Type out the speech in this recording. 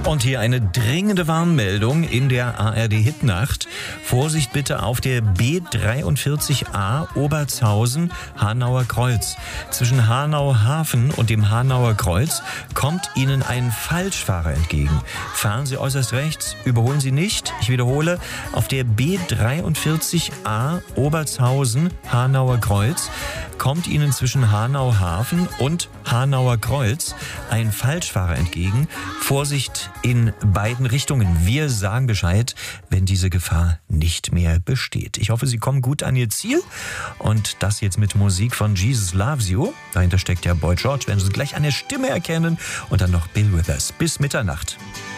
Und hier eine dringende Warnmeldung in der ARD-Hitnacht. Vorsicht bitte auf der B43A Obertshausen, Hanauer Kreuz. Zwischen Hanau-Hafen und dem Hanauer Kreuz kommt Ihnen ein Falschfahrer entgegen. Fahren Sie äußerst rechts, überholen Sie nicht. Ich wiederhole, auf der B43A Obertshausen, Hanauer Kreuz kommt Ihnen zwischen Hanau-Hafen und Hanauer Kreuz ein Falschfahrer entgegen. Vorsicht in beiden Richtungen. Wir sagen Bescheid, wenn diese Gefahr nicht mehr besteht. Ich hoffe, Sie kommen gut an Ihr Ziel. Und das jetzt mit Musik von Jesus Loves You. Dahinter steckt ja Boy George, werden Sie gleich an der Stimme erkennen. Und dann noch Bill Withers. Bis Mitternacht.